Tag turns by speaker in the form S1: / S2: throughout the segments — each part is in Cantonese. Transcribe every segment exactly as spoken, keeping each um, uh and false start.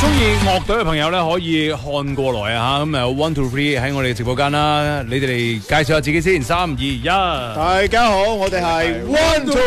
S1: 意樂隊嘅朋友咧，可以看過來啊嚇，咁啊 One Two Three 喺我哋直播間啦，你哋嚟介紹下自己先，三二一。
S2: 大家好，我哋係 One Two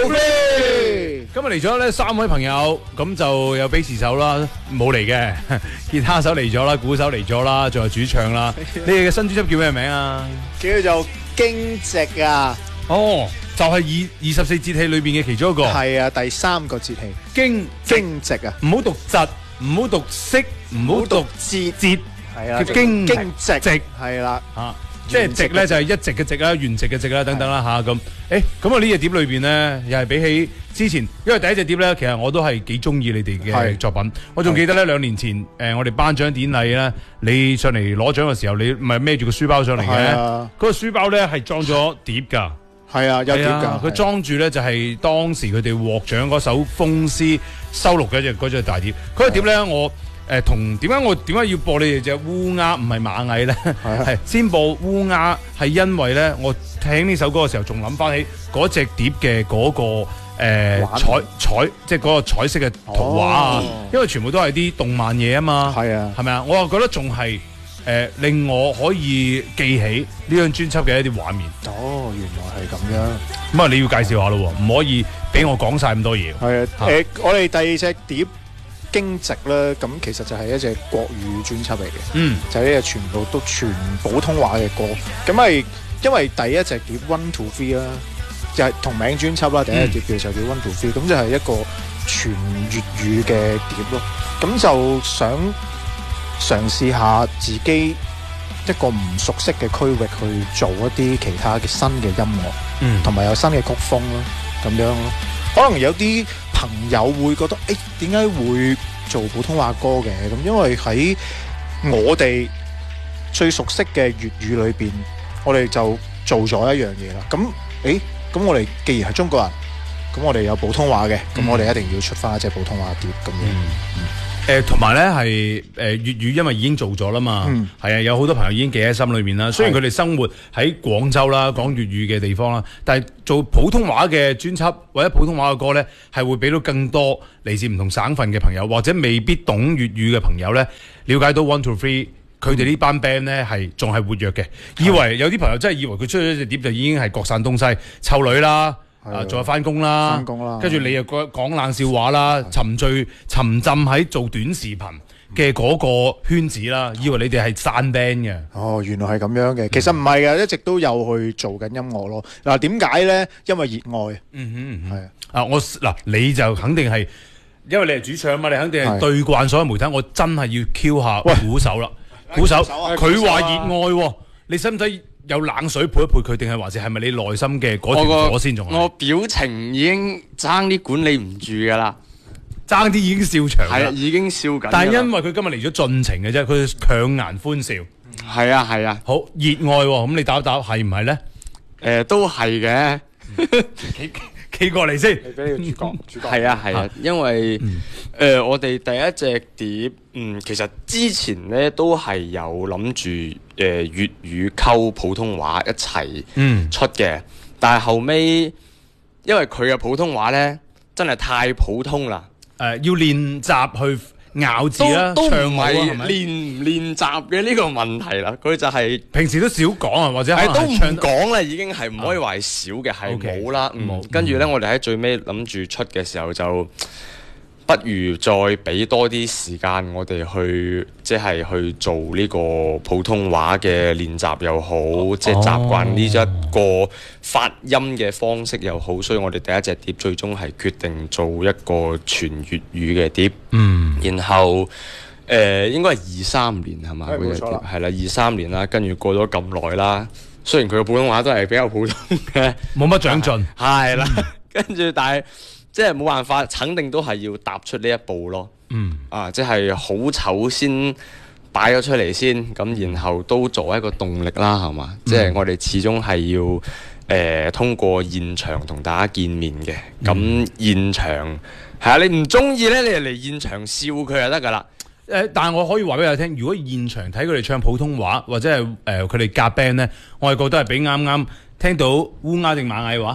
S2: Three。
S1: 今日嚟咗咧三位朋友，咁就有貝斯手啦，冇嚟嘅，吉他手嚟咗啦，鼓手嚟咗啦，仲有主唱啦。你哋嘅新專輯叫咩名啊？
S2: 叫做驚蟄啊！
S1: 哦，就係二二十四節氣裏邊嘅其中一個。
S2: 係啊，第三個節氣
S1: 驚
S2: 驚蟄啊！
S1: 唔好讀疾，唔好讀色，唔好讀節節。
S2: 係啊，
S1: 叫驚
S2: 驚蟄
S1: 蟄
S2: 係啦，
S1: 嚇，即係直咧就係一直嘅直啦，原直嘅直啦，等等啦嚇咁。誒咁啊呢隻碟裏邊咧，又係比起之前，因為第一隻碟咧，其實我都係幾中意你哋嘅作品。我仲記得咧兩年前誒我哋頒獎典禮咧，你上嚟攞獎嘅時候，你唔係孭住個書包上嚟嘅，嗰個書包咧係裝咗碟㗎。
S2: 係啊，有碟㗎。
S1: 佢裝住咧就係當時佢哋獲獎嗰首風獅收錄嘅隻嗰隻大碟。嗰隻碟咧我。誒同點解我點解要播你哋隻烏鴉唔係螞蟻咧？係先播烏鴉係因為咧，我聽呢首歌嘅時候，仲諗翻起嗰隻碟嘅嗰個誒彩彩，即係嗰個彩色嘅圖畫啊！因為全部都係啲動漫嘢啊嘛，
S2: 係啊，
S1: 係咪啊？我又覺得仲係誒令我可以記起呢張專輯嘅一啲畫面。
S2: 哦，原來係咁樣。
S1: 咁啊，你要介紹下咯喎，唔可以俾我講晒咁多嘢。
S2: 係啊，誒，我哋第二隻碟。驚蟄咧，咁其實就係一隻國語專輯嚟嘅，嗯，就係呢隻全部都全普通話嘅歌。咁係因為第一隻碟 One Two Three 啦，就係同名專輯啦，第一隻碟就叫 One Two Three，咁就係一個全粵語嘅碟咯。咁就想嘗試下自己一個唔熟悉嘅區域去做一啲其他嘅新嘅音樂，嗯，同埋有新嘅曲風咯，咁樣咯。可能有啲朋友會覺得，誒點解會做普通話歌嘅？咁因為喺我哋最熟悉嘅粵語裏邊，我哋就做咗一樣嘢啦。咁誒，咁我哋既然係中國人，咁我哋有普通話嘅，咁我哋一定要出翻一隻普通話碟咁樣。嗯嗯
S1: 誒同埋咧係誒粵語，因為已經做咗啦嘛，係、嗯、啊，有好多朋友已經記喺心裏面啦。雖然佢哋生活喺廣州啦，講粵語嘅地方啦，但係做普通話嘅專輯或者普通話嘅歌咧，係會俾到更多嚟自唔同省份嘅朋友，或者未必懂粵語嘅朋友咧，了解到 One Two Three 佢哋呢班 band 咧係仲係活躍嘅。以為有啲朋友真係以為佢出咗隻碟就已經係各散東西，湊女啦。啊！仲有翻工啦，跟住你又講冷笑話啦，沉醉沉浸喺做短視頻嘅嗰個圈子啦，以為你哋係散 band 嘅。
S2: 哦，原來係咁樣嘅，其實唔係嘅，一直都有去做緊音樂咯。嗱，點解咧？因為熱愛。嗯哼，係啊。啊，我嗱你就肯定係，因為你係主唱嘛，你肯定係對慣所有媒體。我真係要 Q 下鼓手啦，鼓手佢話熱愛喎，你使唔使？有冷水潑一潑佢，定係還是係咪你內心嘅嗰條火先仲？
S3: 我表情已經爭啲管理唔住㗎啦，
S1: 爭啲已經笑場啦，
S3: 係啊，已經笑緊。
S1: 但係因為佢今日嚟咗盡情嘅啫，佢強顏歡笑。
S3: 係啊係啊，
S1: 好熱愛喎，咁你答一答係唔係咧？
S3: 誒，都係嘅。
S1: 企企過嚟先，
S2: 俾你主角，主角
S3: 係啊係啊，因為誒我哋第一隻碟，嗯，其實之前咧都係有諗住誒粵語溝普通話一齊出嘅，但係後尾因為佢嘅普通話咧真係太普通啦，
S1: 誒要練習去咬字啦，
S3: 都唔
S1: 唱
S3: 係練唔練習嘅呢個問題啦，佢就係
S1: 平時都少講啊，或者
S3: 係都唔講啦，已經係唔可以話係少嘅，係冇啦，冇。跟住咧，我哋喺最尾諗住出嘅時候，就不如再俾多啲時間我哋去，即係去做呢個普通話嘅練習又好，即係習慣呢一個發音嘅方式又好，所以我哋第一隻碟最終係決定做一個全粵語嘅碟。嗯，然後誒應該係二三年係嘛？嗰隻碟係啦，二三年啦，跟住過咗咁耐啦，雖然佢嘅普通話都係比較普通嘅，
S1: 冇乜長進，
S3: 係啦，跟住但係。即係冇辦法，肯定都係要踏出呢一步咯。嗯，啊，即係好醜先擺咗出嚟先，咁然後都作為一個動力啦，係嘛？嗯、即係我哋始終係要誒、呃、通過現場同大家見面嘅。咁、嗯、現場係啊，你唔中意咧，你就嚟現場笑佢就得㗎啦。
S1: 誒、呃，但係我可以話俾你聽，如果現場睇佢哋唱普通話，或者係誒佢哋夾 band 咧，我係覺得係比啱啱聽到烏鴉定螞蟻話。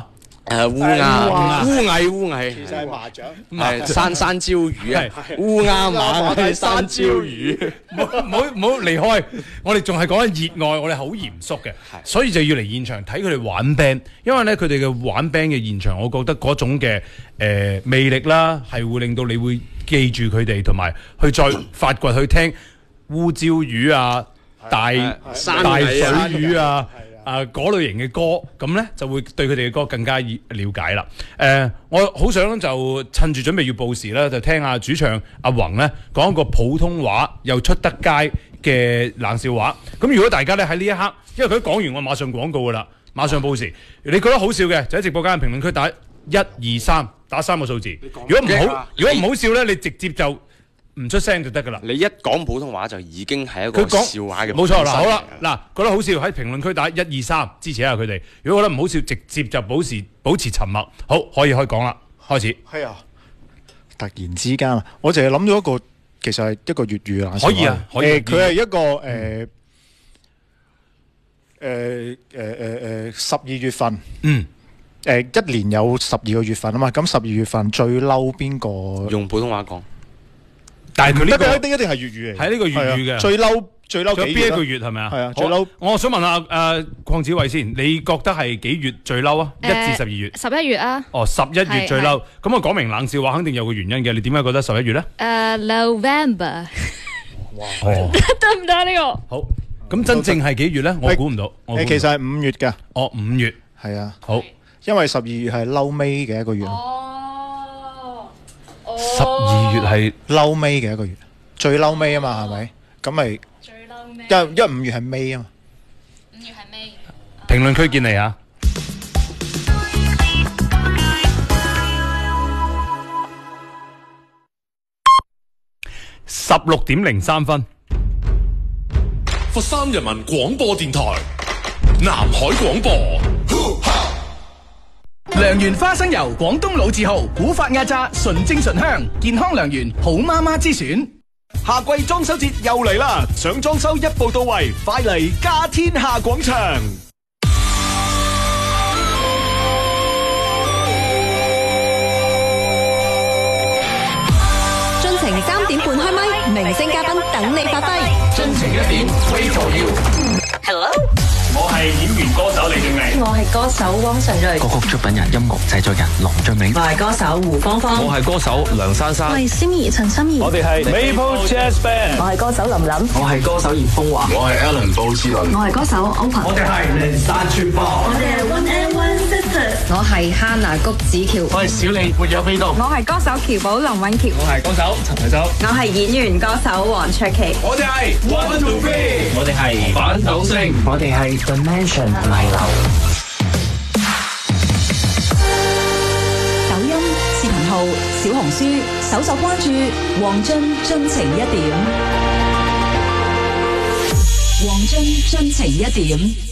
S3: 誒烏鴉、烏蟻、烏蟻，
S2: 其實係麻雀，
S3: 係山山椒魚啊，烏鴉馬係山椒魚。
S1: 唔好唔好唔好離開，我哋仲係講緊熱愛，我哋好嚴肅嘅，所以就要嚟現場睇佢哋玩 band，因為咧佢哋嘅玩 band 嘅現場，我覺得嗰種嘅誒、呃、魅力啦，係會令到你會記住佢哋，同埋去再發掘去聽烏椒魚啊、大大水魚啊。啊嗰類型嘅歌，咁咧就會對佢哋嘅歌更加了解啦。誒、呃，我好想就趁住準備要報時啦，就聽下主唱阿宏咧講一個普通話又出得街嘅冷笑話。咁如果大家咧喺呢一刻，因為佢講完，我馬上廣告噶啦，馬上報時。你覺得好笑嘅，就喺直播間評論區打一二三，打三個數字。如果唔好，如果唔好笑咧，你直接就唔出聲就得噶啦！
S3: 你一講普通話就已經係一個笑話嘅，
S1: 冇錯啦。好啦，嗱，覺得好笑喺評論區打一二三，支持一下佢哋。如果覺得唔好笑，直接就保持保持沉默。好，可以開講啦，開始。
S2: 係啊！突然之間啊，我淨係諗到一個，其實係一個粵語啊。
S1: 可以啊，可以。
S2: 誒，佢係一個誒誒誒誒誒十二月份。嗯。誒，一年有十二個月份啊嘛，咁十二月份最嬲邊個？
S3: 用普通話講。
S1: 但係佢呢個
S2: 一定一定係粵語嚟，
S1: 係呢個粵語嘅。
S2: 最嬲最嬲幾
S1: 邊一個月係咪啊？
S2: 係啊，最嬲。
S1: 我想問下誒鄺子慧先，你覺得係幾月最嬲啊？一至十二月。
S4: 十一月啊。哦，
S1: 十一月最嬲。咁我講明冷笑話，肯定有個原因嘅。你點解覺得十一月咧？
S4: 誒 November。
S2: 哇！
S4: 得唔得呢個？
S1: 好。咁真正係幾月咧？我估唔到。
S2: 誒，其實係五月㗎。
S1: 哦，五月。
S2: 係啊。
S1: 好。
S2: 因為十二月係嬲尾嘅一個月。
S1: 十二月係
S2: 嬲尾嘅一個月，最嬲尾啊嘛，係咪？咁咪
S4: 最嬲尾。
S2: 因因為五月係尾啊嘛。
S4: 五月係尾。
S1: 評論區見你啊！十六點零三分。
S5: 佛山人民廣播電台，南海廣播。
S6: 良緣花生油，廣東老字號，古法壓榨，純正純香，健康良緣，好媽媽之選。
S7: 夏季裝修節又嚟啦，想裝修一步到位，快嚟家天下廣場。
S8: 盡情三點半開咪，明星嘉賓等你發揮。
S6: 盡情一點，wait for you。
S8: Hello。
S7: 我係演員歌手李靜薇，
S9: 我係歌手汪晨睿，
S10: 歌曲出品人、音樂製作人龍俊銘，
S9: 我係歌手胡芳芳，
S11: 我係歌手梁珊珊，
S9: 我係心儀陳心怡，
S7: 我哋係 Maple Jazz Band，
S9: 我係歌手林琳，
S11: 我係歌手葉風華，
S5: 我係 Alan 布志倫，
S9: 我係歌手 Open，
S7: 我哋係靈山傳播，
S9: 我哋係 One and One Sisters，
S12: 我係 Hannah 谷子喬，
S7: 我係小李沒有飛動，
S12: 我係歌手喬寶林允喬，
S7: 我係歌手陳慧洲，
S9: 我係演員歌手黃卓琪，
S7: 我哋係 One Two Three， 我哋係反斗星，
S10: 我哋係 Dimension。迷流
S8: 抖音、視頻號、小紅書，搜索關注黃俊盡情一點，黃俊盡情一點。